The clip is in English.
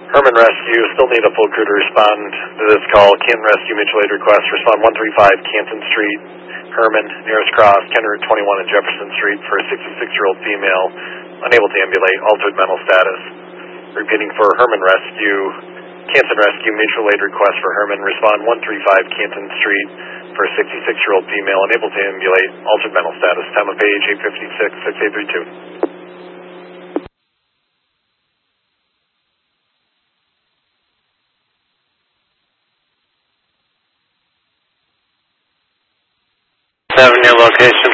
Herman Rescue, still need a full crew to respond to this call. Canton Rescue mutual aid request. Respond 135 Canton Street, Herman, nearest cross, Canton Route 21 and Jefferson Street for a 66-year-old female, unable to ambulate, altered mental status. Repeating for Herman Rescue, Canton Rescue mutual aid request for Herman. Respond 135 Canton Street for a 66-year-old female, unable to ambulate, altered mental status. Time of page 856, 6832. Having your location.